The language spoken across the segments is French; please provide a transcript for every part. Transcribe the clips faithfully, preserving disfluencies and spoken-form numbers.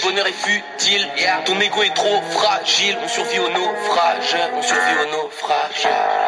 bonheur est futile. Yeah. Ton ego est trop fragile. On survit au naufrage. On survit au naufrage.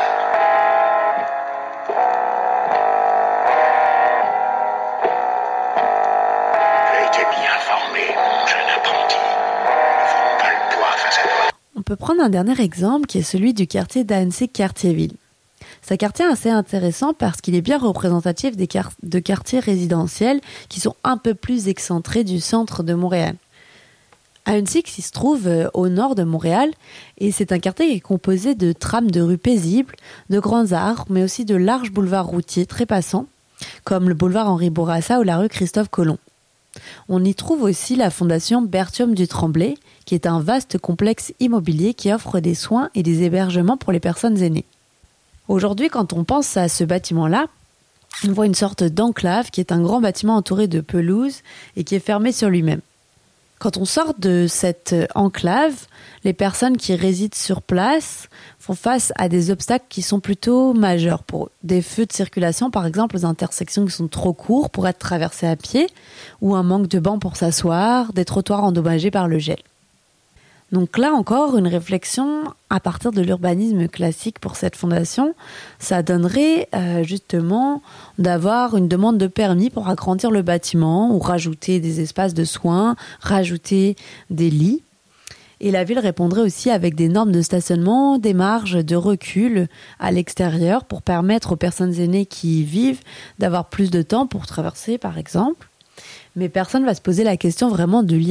J'ai été bien formé, mon jeune apprenti. Ne vends pas le poids face à toi. On peut prendre un dernier exemple qui est celui du quartier d'A N C Cartierville. C'est un quartier assez intéressant parce qu'il est bien représentatif des quart- de quartiers résidentiels qui sont un peu plus excentrés du centre de Montréal. A N C il se trouve euh, au nord de Montréal et c'est un quartier qui est composé de trames de rues paisibles, de grands arbres, mais aussi de larges boulevards routiers très passants, comme le boulevard Henri Bourassa ou la rue Christophe Colomb. On y trouve aussi la fondation Berthiaume du Tremblay, qui est un vaste complexe immobilier qui offre des soins et des hébergements pour les personnes aînées. Aujourd'hui, quand on pense à ce bâtiment-là, on voit une sorte d'enclave qui est un grand bâtiment entouré de pelouse et qui est fermé sur lui-même. Quand on sort de cette enclave, les personnes qui résident sur place font face à des obstacles qui sont plutôt majeurs pour eux. Des feux de circulation, par exemple, aux intersections qui sont trop courts pour être traversés à pied, ou un manque de bancs pour s'asseoir, des trottoirs endommagés par le gel. Donc là encore, une réflexion à partir de l'urbanisme classique pour cette fondation, ça donnerait euh, justement d'avoir une demande de permis pour agrandir le bâtiment ou rajouter des espaces de soins, rajouter des lits. Et la ville répondrait aussi avec des normes de stationnement, des marges de recul à l'extérieur pour permettre aux personnes aînées qui y vivent d'avoir plus de temps pour traverser par exemple. Mais personne ne va se poser la question vraiment de